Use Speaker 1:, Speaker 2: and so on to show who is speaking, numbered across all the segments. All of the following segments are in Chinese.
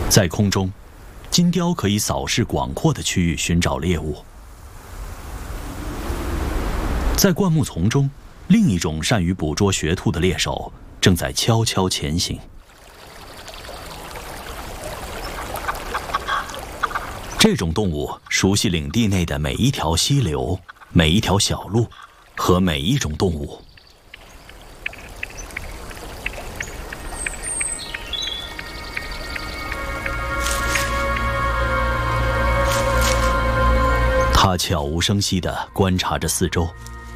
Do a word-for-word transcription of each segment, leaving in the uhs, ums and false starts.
Speaker 1: 在空中，金雕可以扫视广阔的区域寻找猎物。在灌木丛中，另一种善于捕捉学兔的猎手正在悄悄前行。这种动物熟悉领地内的每一条溪流、每一条小路和每一种动物。它悄无声息地观察着四周。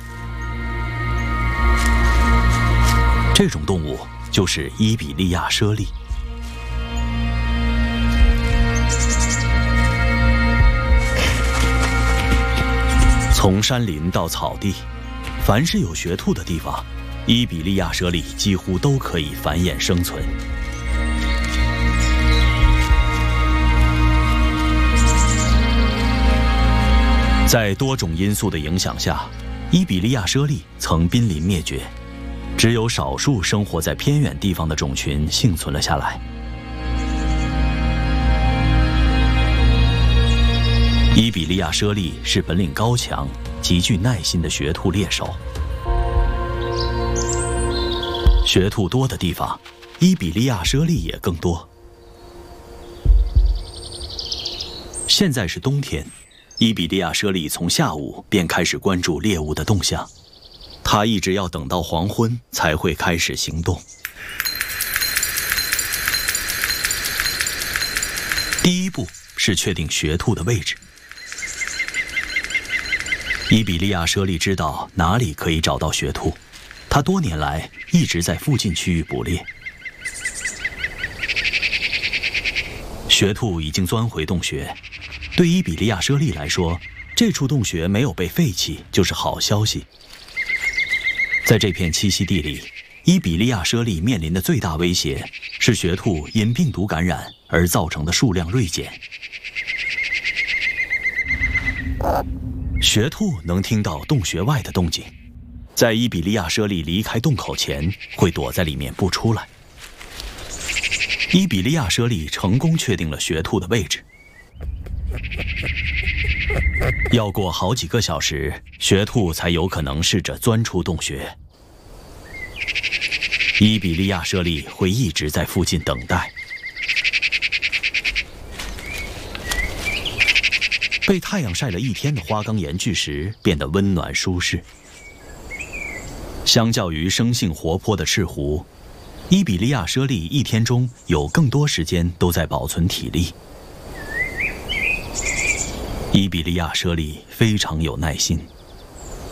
Speaker 1: 这种动物就是伊比利亚猞猁。从山林到草地，凡是有学兔的地方，伊比利亚猞猁几乎都可以繁衍生存。在多种因素的影响下，伊比利亚猞猁曾濒临灭绝，只有少数生活在偏远地方的种群幸存了下来。伊比利亚猞猁是本领高强、极具耐心的学兔猎手。学兔多的地方，伊比利亚猞猁也更多。现在是冬天，伊比利亚猞猁从下午便开始关注猎物的动向，它一直要等到黄昏才会开始行动。第一步是确定学兔的位置。伊比利亚猞猁知道哪里可以找到学兔，它多年来一直在附近区域捕猎。学兔已经钻回洞穴，对伊比利亚猞猁来说，这处洞穴没有被废弃就是好消息。在这片栖息地里，伊比利亚猞猁面临的最大威胁是学兔因病毒感染而造成的数量锐减。学兔能听到洞穴外的动静，在伊比利亚猞猁离开洞口前会躲在里面不出来。伊比利亚猞猁成功确定了学兔的位置。要过好几个小时，学兔才有可能试着钻出洞穴。伊比利亚猞猁会一直在附近等待。被太阳晒了一天的花岗岩巨石变得温暖舒适。相较于生性活泼的赤狐，伊比利亚猞猁一天中有更多时间都在保存体力。伊比利亚猞猁非常有耐心。